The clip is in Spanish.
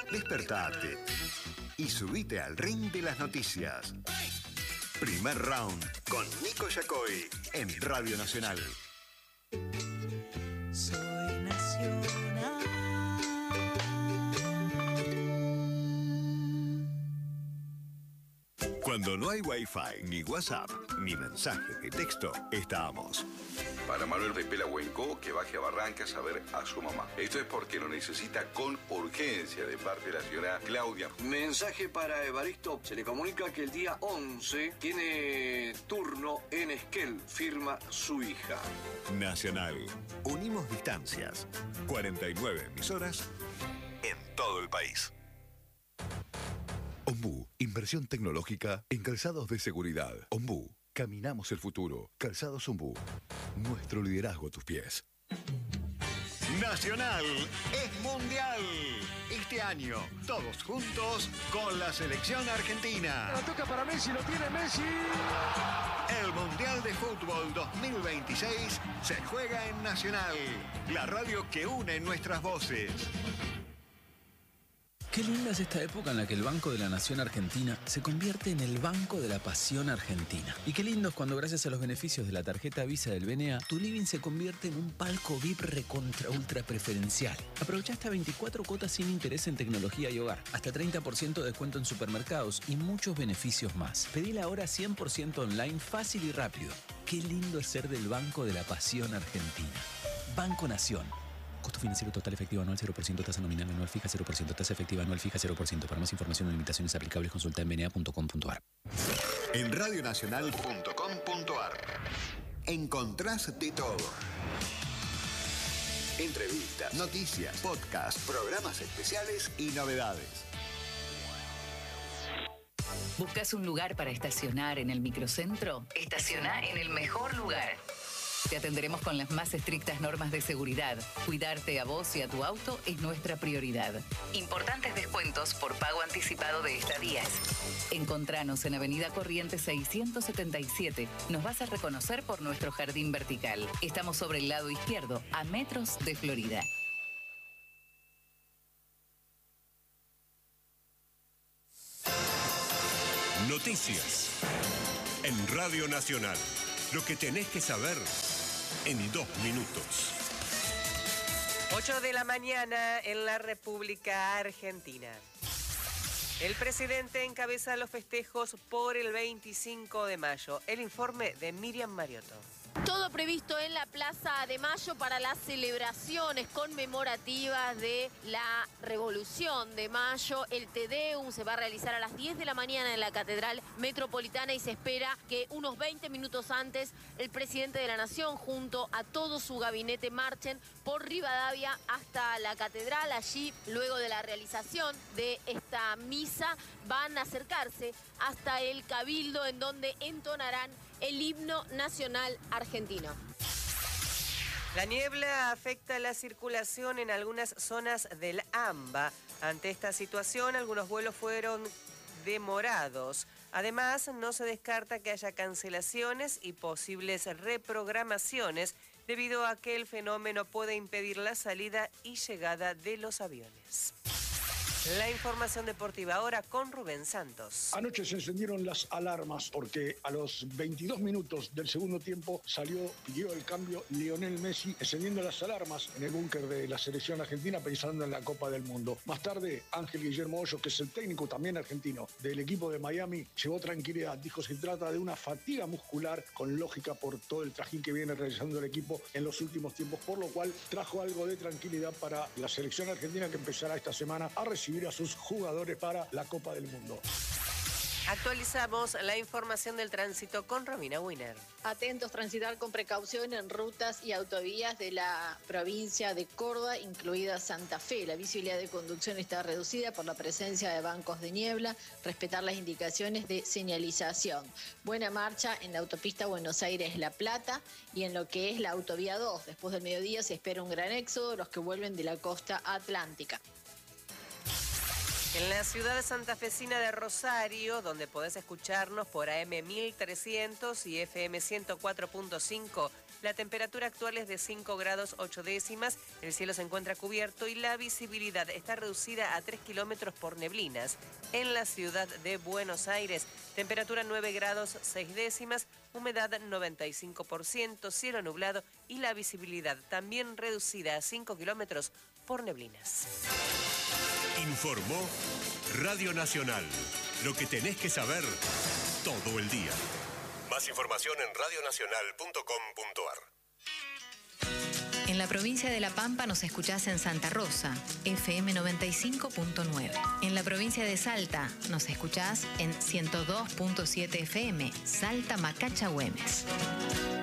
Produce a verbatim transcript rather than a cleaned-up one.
Despertate y subite al ring de las noticias. Primer round con Nico Yacoy en Radio Nacional. Soy nacional. Cuando no hay Wi-Fi, ni WhatsApp, ni mensajes de texto, estamos. Para Manuel de Pelahuenco, que baje a Barrancas a ver a su mamá. Esto es porque lo necesita con urgencia de parte de la señora Claudia. Mensaje para Evaristo. Se le comunica que el día once tiene turno en Esquel. Firma su hija. Nacional. Unimos distancias. cuarenta y nueve emisoras en todo el país. Ombú, inversión tecnológica en calzados de seguridad. Ombú, caminamos el futuro. Calzados Ombú. Nuestro liderazgo a tus pies. Nacional es mundial. Este año, todos juntos con la selección argentina. La toca para Messi, lo tiene Messi. El Mundial de Fútbol dos mil veintiséis se juega en Nacional, la radio que une nuestras voces. Qué linda es esta época en la que el Banco de la Nación Argentina se convierte en el Banco de la Pasión Argentina. Y qué lindo es cuando gracias a los beneficios de la tarjeta Visa del B N A, tu living se convierte en un palco V I P recontra ultra preferencial. Aprovecha hasta veinticuatro cuotas sin interés en tecnología y hogar, hasta treinta por ciento de descuento en supermercados y muchos beneficios más. Pedila ahora cien por ciento online, fácil y rápido. Qué lindo es ser del Banco de la Pasión Argentina. Banco Nación. Costo financiero total efectivo anual cero por ciento, tasa nominal anual fija cero por ciento, tasa efectiva anual fija cero por ciento. Para más información o limitaciones aplicables consulta en b n a punto com punto a r. En radionacional punto com punto a r encontrás de todo. Entrevistas, noticias, podcasts, programas especiales y novedades. ¿Buscas un lugar para estacionar en el microcentro? Estaciona en el mejor lugar. Te atenderemos con las más estrictas normas de seguridad. Cuidarte a vos y a tu auto es nuestra prioridad. Importantes descuentos por pago anticipado de estadías. Encontranos en Avenida Corrientes seiscientos setenta y siete. Nos vas a reconocer por nuestro jardín vertical. Estamos sobre el lado izquierdo, a metros de Florida. Noticias en Radio Nacional. Lo que tenés que saber en dos minutos. ocho de la mañana en la República Argentina. El presidente encabeza los festejos por el veinticinco de mayo. El informe de Miriam Mariotto. Todo previsto en la Plaza de Mayo para las celebraciones conmemorativas de la Revolución de Mayo. El Te Deum se va a realizar a las diez de la mañana en la Catedral Metropolitana y se espera que unos veinte minutos antes el presidente de la Nación junto a todo su gabinete marchen por Rivadavia hasta la Catedral. Allí, luego de la realización de esta misa, van a acercarse hasta el Cabildo en donde entonarán el himno nacional argentino. La niebla afecta la circulación en algunas zonas del AMBA. Ante esta situación, algunos vuelos fueron demorados. Además, no se descarta que haya cancelaciones y posibles reprogramaciones debido a que el fenómeno puede impedir la salida y llegada de los aviones. La información deportiva ahora con Rubén Santos. Anoche se encendieron las alarmas porque a los veintidós minutos del segundo tiempo salió, pidió el cambio Lionel Messi, encendiendo las alarmas en el búnker de la selección argentina pensando en la Copa del Mundo. Más tarde, Ángel Guillermo Hoyo, que es el técnico también argentino del equipo de Miami, llevó tranquilidad. Dijo se trata de una fatiga muscular con lógica por todo el trajín que viene realizando el equipo en los últimos tiempos, por lo cual trajo algo de tranquilidad para la selección argentina que empezará esta semana a recibir a sus jugadores para la Copa del Mundo. Actualizamos la información del tránsito con Romina Winer. Atentos, transitar con precaución en rutas y autovías de la provincia de Córdoba, incluida Santa Fe. La visibilidad de conducción está reducida por la presencia de bancos de niebla. Respetar las indicaciones de señalización. Buena marcha en la autopista Buenos Aires-La Plata y en lo que es la autovía dos. Después del mediodía se espera un gran éxodo de los que vuelven de la costa atlántica. En la ciudad santafesina de Rosario, donde podés escucharnos por A M mil trescientos y F M ciento cuatro punto cinco, La temperatura actual es de cinco grados ocho décimas, el cielo se encuentra cubierto y la visibilidad está reducida a tres kilómetros por neblinas. En la ciudad de Buenos Aires, temperatura nueve grados seis décimas, humedad noventa y cinco por ciento, cielo nublado y la visibilidad también reducida a cinco kilómetros por neblinas. Informó Radio Nacional. Lo que tenés que saber todo el día. Más información en radio nacional punto com punto ar. En la provincia de La Pampa nos escuchás en Santa Rosa, F M noventa y cinco punto nueve. En la provincia de Salta nos escuchás en ciento dos punto siete F M, Salta Macacha Güemes.